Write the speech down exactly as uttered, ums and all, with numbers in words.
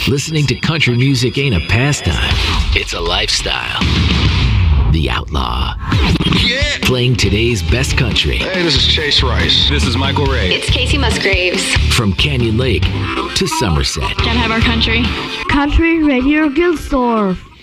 Listening to country music ain't a pastime, it's a lifestyle. The Outlaw. Yeah! Playing today's best country. Hey, this is Chase Rice. This is Michael Ray. It's Casey Musgraves. From Canyon Lake to Somerset. Gotta have our country. Country Radio Gilsdorf.